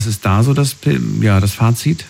Was ist da so das Fazit?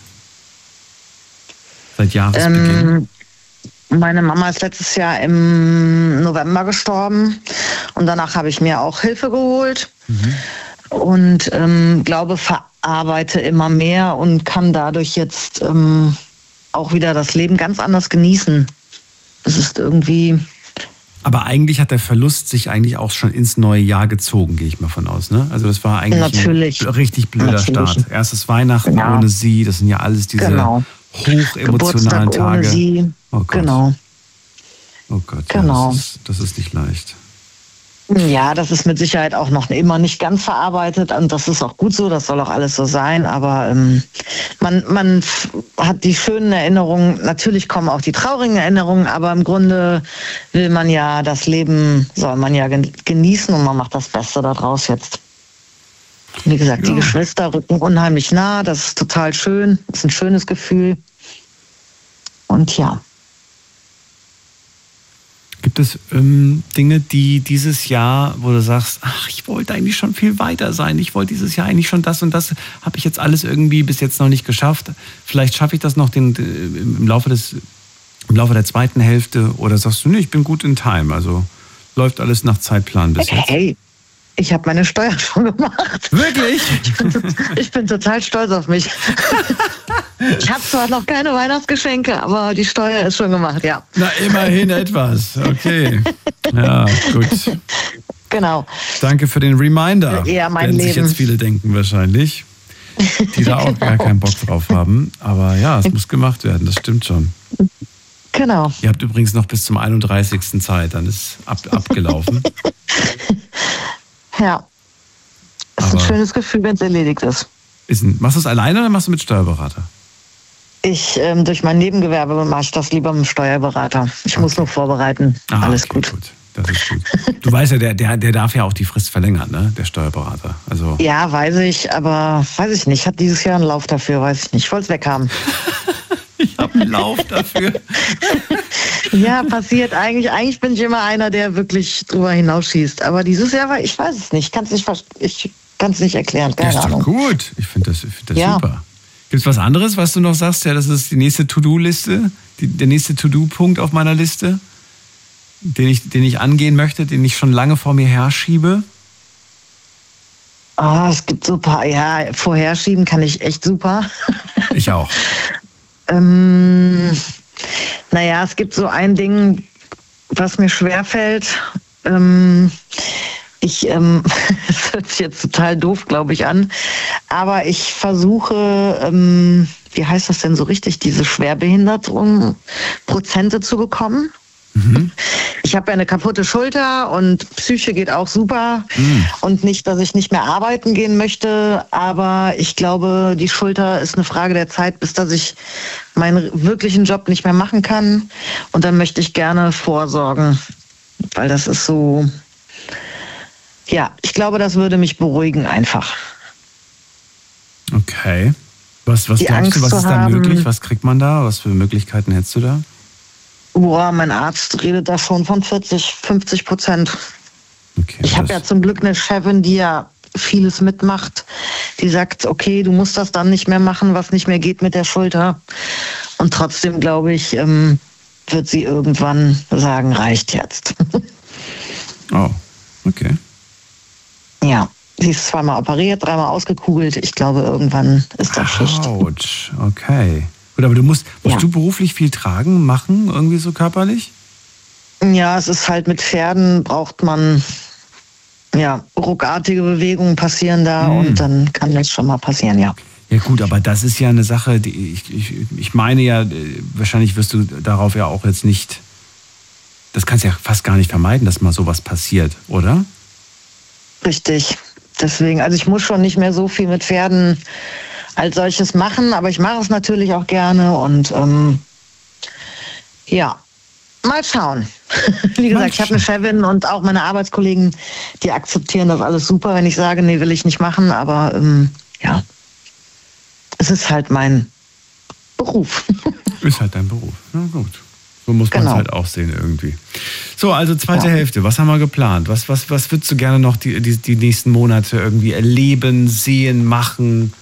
Seit Jahresbeginn? Meine Mama ist letztes Jahr im November gestorben und danach habe ich mir auch Hilfe geholt und glaube, verarbeite immer mehr und kann dadurch jetzt auch wieder das Leben ganz anders genießen. Es ist irgendwie... Aber eigentlich hat der Verlust sich eigentlich auch schon ins neue Jahr gezogen, gehe ich mal von aus, ne? Also das war eigentlich ein richtig blöder Start. Erstes Weihnachten ohne sie, das sind ja alles diese hochemotionalen Geburtstag Tage. Ohne sie. Oh Gott. Genau. Oh Gott, genau. Ja, das ist nicht leicht. Ja, das ist mit Sicherheit auch noch immer nicht ganz verarbeitet und das ist auch gut so, das soll auch alles so sein, aber man hat die schönen Erinnerungen, natürlich kommen auch die traurigen Erinnerungen, aber im Grunde will man ja, das Leben soll man ja genießen und man macht das Beste daraus jetzt. Wie gesagt, die Geschwister rücken unheimlich nah, das ist total schön, das ist ein schönes Gefühl und ja. Gibt es Dinge, die dieses Jahr, wo du sagst, ach, ich wollte eigentlich schon viel weiter sein, ich wollte dieses Jahr eigentlich schon das und das, habe ich jetzt alles irgendwie bis jetzt noch nicht geschafft. Vielleicht schaffe ich das noch im Laufe der zweiten Hälfte oder sagst du, nee, ich bin gut in Time, also läuft alles nach Zeitplan bis jetzt. Hey. Ich habe meine Steuer schon gemacht. Wirklich? Ich bin total stolz auf mich. Ich habe zwar noch keine Weihnachtsgeschenke, aber die Steuer ist schon gemacht, ja. Na, immerhin etwas. Okay. Ja, gut. Genau. Danke für den Reminder. Ja, mein Werden Leben. sich jetzt viele denken wahrscheinlich, die da auch gar keinen Bock drauf haben. Aber ja, es muss gemacht werden, das stimmt schon. Genau. Ihr habt übrigens noch bis zum 31. Zeit, dann ist abgelaufen. Ja. Es ist ein schönes Gefühl, wenn es erledigt ist. Machst du es alleine oder machst du mit Steuerberater? Durch mein Nebengewerbe mache ich das lieber mit dem Steuerberater. Ich muss nur vorbereiten. Alles okay, gut. Das ist gut. Du weißt ja, der darf ja auch die Frist verlängern, ne? Der Steuerberater. Also ja, weiß ich, aber weiß ich nicht. Hat dieses Jahr einen Lauf dafür, weiß ich nicht. Ich wollte es weghaben. Ich habe einen Lauf dafür. Ja, passiert eigentlich. Eigentlich bin ich immer einer, der wirklich drüber hinausschießt. Aber dieses Jahr ich weiß es nicht. Ich kann es nicht erklären. Keine Ahnung. Ist doch gut. Ich finde das ja. Super. Gibt es was anderes, was du noch sagst? Ja, das ist die nächste To-Do-Liste, der nächste To-Do-Punkt auf meiner Liste, den ich angehen möchte, den ich schon lange vor mir herschiebe? Es gibt so ein paar, ja, vorherschieben kann ich echt super. Ich auch. Naja, es gibt so ein Ding, was mir schwerfällt. Es hört sich jetzt total doof, glaube ich, an. Aber ich versuche, wie heißt das denn so richtig, diese Schwerbehinderung Prozente zu bekommen. Mhm. Ich habe ja eine kaputte Schulter und Psyche geht auch super. Und nicht, dass ich nicht mehr arbeiten gehen möchte, aber ich glaube, die Schulter ist eine Frage der Zeit, bis dass ich meinen wirklichen Job nicht mehr machen kann. Und dann möchte ich gerne vorsorgen, weil das ist so, ja, ich glaube, das würde mich beruhigen einfach. Okay. Was glaubst du, was ist da möglich? Was kriegt man da? Was für Möglichkeiten hättest du da? Boah, mein Arzt redet da schon von 40-50%. Okay, ich habe ja zum Glück eine Chefin, die ja vieles mitmacht. Die sagt, okay, du musst das dann nicht mehr machen, was nicht mehr geht mit der Schulter. Und trotzdem, glaube ich, wird sie irgendwann sagen, reicht jetzt. Oh, okay. Ja, sie ist 2-mal operiert, 3-mal ausgekugelt. Ich glaube, irgendwann ist das Schicht. Autsch, okay. Gut, aber musst du beruflich viel tragen, machen, irgendwie so körperlich? Ja, es ist halt mit Pferden braucht man, ja, ruckartige Bewegungen passieren da und dann kann das schon mal passieren, ja. Ja gut, aber das ist ja eine Sache, die ich meine ja, wahrscheinlich wirst du darauf ja auch jetzt nicht, das kannst du ja fast gar nicht vermeiden, dass mal sowas passiert, oder? Richtig, deswegen, also ich muss schon nicht mehr so viel mit Pferden als solches machen, aber ich mache es natürlich auch gerne und ja, mal schauen. Wie gesagt, ich habe eine Chefin und auch meine Arbeitskollegen, die akzeptieren das alles super, wenn ich sage, nee, will ich nicht machen, aber ja, es ist halt mein Beruf. Ist halt dein Beruf, na gut. So muss man es halt auch sehen irgendwie. So, also zweite Hälfte, was haben wir geplant? Was würdest du gerne noch die nächsten Monate irgendwie erleben, sehen, machen?